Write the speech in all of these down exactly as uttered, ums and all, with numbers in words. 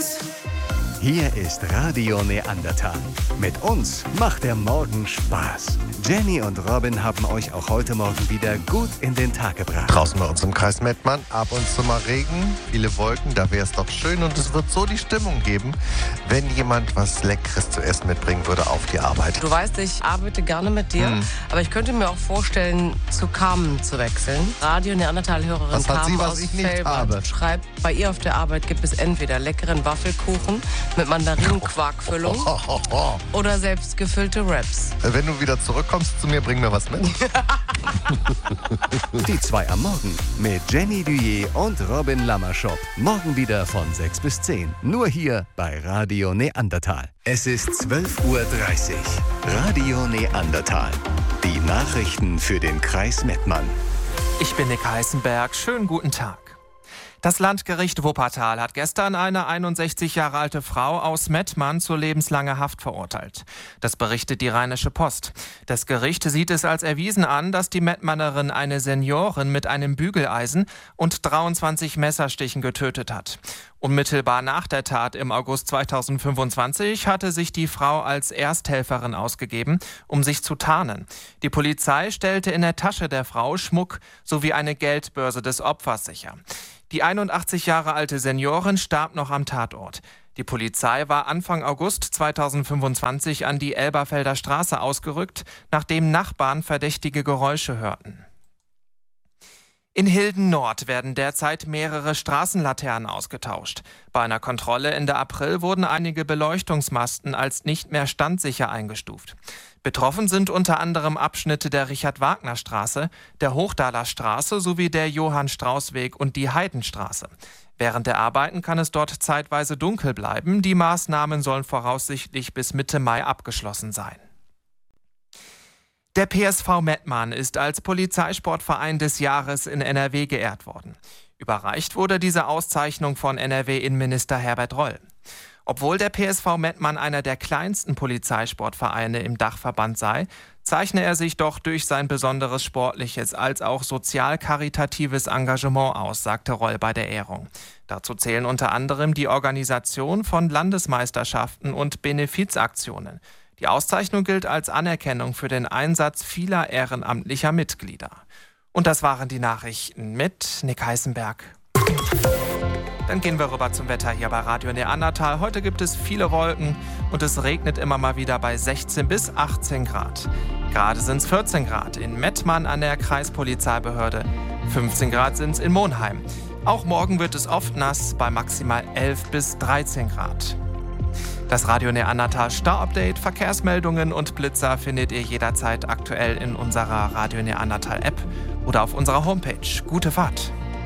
News. Hier ist Radio Neandertal. Mit uns macht der Morgen Spaß. Jenny und Robin haben euch auch heute Morgen wieder gut in den Tag gebracht. Draußen bei uns im Kreis Mettmann, ab und zu mal Regen, viele Wolken, da wäre es doch schön und es wird so die Stimmung geben, wenn jemand was Leckeres zu essen mitbringen würde auf die Arbeit. Du weißt, ich arbeite gerne mit dir, hm. aber ich könnte mir auch vorstellen, zu Carmen zu wechseln. Radio Neandertal-Hörerin Was hat Carmen sie, was aus ich nicht Felbert habe? schreibt, bei ihr auf der Arbeit gibt es entweder leckeren Waffelkuchen mit Mandarinenquarkfüllung Oh, oh, oh, oh. oder selbstgefüllte Wraps. Wenn du wieder zurückkommst zu mir, bring mir was mit. Die zwei am Morgen mit Jenny Duyé und Robin Lammerschop. Morgen wieder von sechs bis zehn. Nur hier bei Radio Neandertal. Es ist zwölf Uhr dreißig. Radio Neandertal. Die Nachrichten für den Kreis Mettmann. Ich bin Nick Heißenberg. Schönen guten Tag. Das Landgericht Wuppertal hat gestern eine einundsechzig Jahre alte Frau aus Mettmann zu lebenslanger Haft verurteilt. Das berichtet die Rheinische Post. Das Gericht sieht es als erwiesen an, dass die Mettmannerin eine Seniorin mit einem Bügeleisen und dreiundzwanzig Messerstichen getötet hat. Unmittelbar nach der Tat im August zweitausendfünfundzwanzig hatte sich die Frau als Ersthelferin ausgegeben, um sich zu tarnen. Die Polizei stellte in der Tasche der Frau Schmuck sowie eine Geldbörse des Opfers sicher. Die einundachtzig Jahre alte Seniorin starb noch am Tatort. Die Polizei war Anfang August zweitausendfünfundzwanzig an die Elberfelder Straße ausgerückt, nachdem Nachbarn verdächtige Geräusche hörten. In Hilden Nord werden derzeit mehrere Straßenlaternen ausgetauscht. Bei einer Kontrolle Ende April wurden einige Beleuchtungsmasten als nicht mehr standsicher eingestuft. Betroffen sind unter anderem Abschnitte der Richard-Wagner-Straße, der Hochdaler Straße sowie der Johann-Strauß-Weg und die Heidenstraße. Während der Arbeiten kann es dort zeitweise dunkel bleiben. Die Maßnahmen sollen voraussichtlich bis Mitte Mai abgeschlossen sein. Der P S V Mettmann ist als Polizeisportverein des Jahres in N R W geehrt worden. Überreicht wurde diese Auszeichnung von N R W-Innenminister Herbert Roll. Obwohl der P S V Mettmann einer der kleinsten Polizeisportvereine im Dachverband sei, zeichne er sich doch durch sein besonderes sportliches als auch sozial-karitatives Engagement aus, sagte Roll bei der Ehrung. Dazu zählen unter anderem die Organisation von Landesmeisterschaften und Benefizaktionen. Die Auszeichnung gilt als Anerkennung für den Einsatz vieler ehrenamtlicher Mitglieder. Und das waren die Nachrichten mit Nick Heißenberg. Dann gehen wir rüber zum Wetter hier bei Radio Neandertal. Heute gibt es viele Wolken und es regnet immer mal wieder bei sechzehn bis achtzehn Grad. Gerade sind es vierzehn Grad in Mettmann an der Kreispolizeibehörde. fünfzehn Grad sind es in Monheim. Auch morgen wird es oft nass bei maximal elf bis dreizehn Grad. Das Radio Neandertal Stau-Update, Verkehrsmeldungen und Blitzer findet ihr jederzeit aktuell in unserer Radio Neandertal App oder auf unserer Homepage. Gute Fahrt!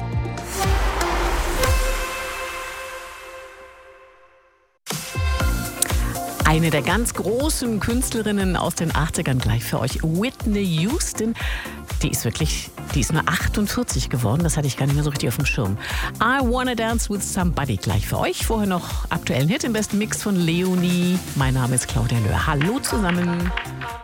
Eine der ganz großen Künstlerinnen aus den achtzigern gleich für euch, Whitney Houston. Die ist wirklich, die ist nur achtundvierzig geworden, das hatte ich gar nicht mehr so richtig auf dem Schirm. I Wanna Dance With Somebody gleich für euch. Vorher noch aktuellen Hit im besten Mix von Leonie. Mein Name ist Claudia Löhr. Hallo zusammen.